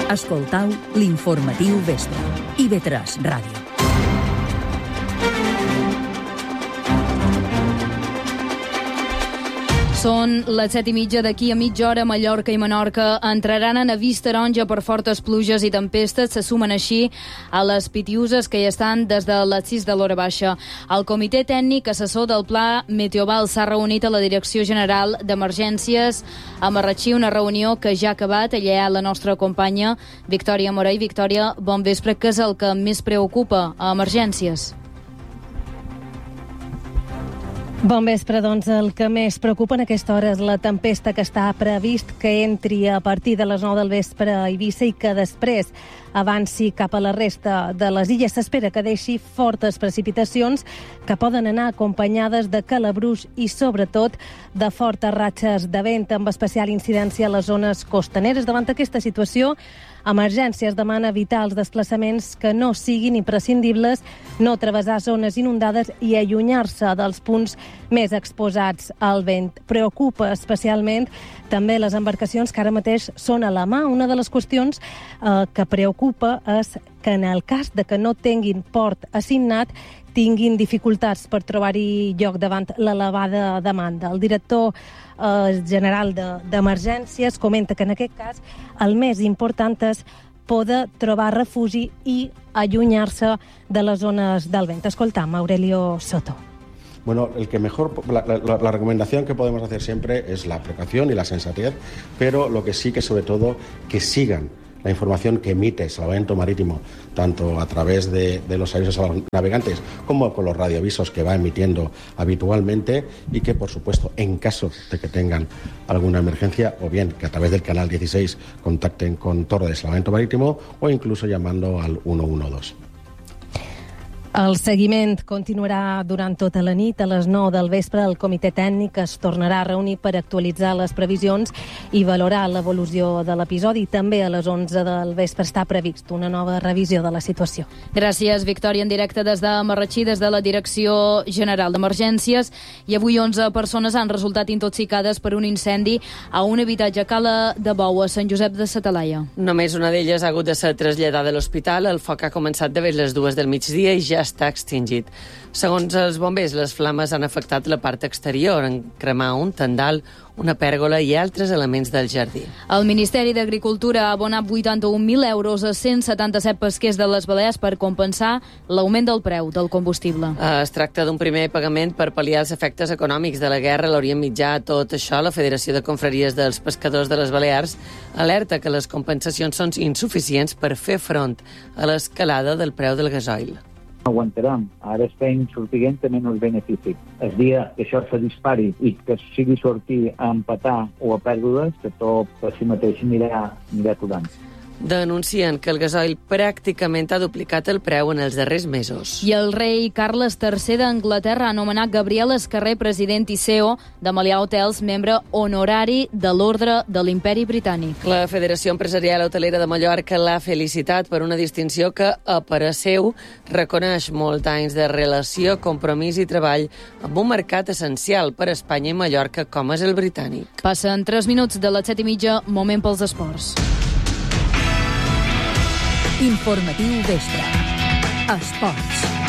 Escoltau l'informatiu vespre. IB3 Ràdio. Són les 7:30. D'aquí a mitja hora, Mallorca i Menorca entraran en avís taronja per fortes pluges i tempestes. Se sumen així a les pitiuses que ja estan des de les 6 de l'hora baixa. El Comitè Tècnic Assessor del Pla Meteoval s'ha reunit a la Direcció General d'Emergències a Marratxí, una reunió que ja ha acabat. Allà hi ha la nostra companya Victòria Morell. Victòria, bon vespre. Què és el que més preocupa a Emergències? Bon vespre, doncs el que més preocupa en aquesta hora és la tempesta que està previst que entri a partir de les 9 del vespre a Eivissa i que després avanci cap a la resta de les illes. S'espera que deixi fortes precipitacions que poden anar acompanyades de calabruix i sobretot de fortes ratxes de vent, amb especial incidència a les zones costaneres. Davant d'aquesta situació, Emergències demana evitar els desplaçaments que no siguin imprescindibles, no travessar zones inundades i allunyar-se dels punts més exposats al vent. Preocupa especialment també les embarcacions que ara mateix són a la mà. Una de les qüestions que preocupa és que en el cas de que no tinguin port assignat tinguin dificultats per trobar-hi lloc davant l'elevada demanda. El director general d'Emergències comenta que en aquest cas el més important és poder trobar refugi i allunyar-se de les zones del vent. Escoltam, Aurelio Soto. Bueno, la recomendación que podemos hacer siempre es la precaución y la sensatez, pero lo que sí que sobre todo que sigan la información que emite Salvamento Marítimo, tanto a través de los avisos a los navegantes como con los radioavisos que va emitiendo habitualmente, y que, por supuesto, en caso de que tengan alguna emergencia, o bien que a través del canal 16 contacten con Torre de Salvamento Marítimo o incluso llamando al 112. El seguiment continuarà durant tota la nit. A les 9 del vespre el Comitè Tècnic es tornarà a reunir per actualitzar les previsions i valorar l'evolució de l'episodi. També a les 11 del vespre està previst una nova revisió de la situació. Gràcies, Victòria, en directe des de Marratxí, des de la Direcció General d'Emergències. I avui 11 persones han resultat intoxicades per un incendi a un habitatge a Cala de Bou, a Sant Josep de sa Talaia. Només una d'elles ha hagut de ser traslladada a l'hospital. El foc ha començat de les 2 del migdia i ja està extingit. Segons els bombers, les flames han afectat la part exterior, en cremar un tendal, una pèrgola i altres elements del jardí. El Ministeri d'Agricultura ha abonat 81.000 euros a 177 pesquers de les Balears per compensar l'augment del preu del combustible. Es tracta d'un primer pagament per pal·liar els efectes econòmics de la guerra a l'Orient Mitjà. A tot això, la Federació de Confraries dels Pescadors de les Balears alerta que les compensacions són insuficients per fer front a l'escalada del preu del gasoil. Aguantarem. Ara estem sortint també els beneficis. El dia que això se dispari i que sigui sortir a empatar o a pèrdues, que tot per si mateix anirà aturant. Denuncien que el gasoil pràcticament ha duplicat el preu en els darrers mesos. I el rei Carles III d'Anglaterra ha nomenat Gabriel Escarrer president i CEO de Melià Hotels, membre honorari de l'Ordre de l'Imperi Britànic. La Federació Empresarial Hotelera de Mallorca l'ha felicitat per una distinció que, a parer seu, reconeix molts anys de relació, compromís i treball amb un mercat essencial per a Espanya i Mallorca com és el britànic. Passen 3 minuts de les 7:30, moment pels esports. Informatiu vespre. Esports.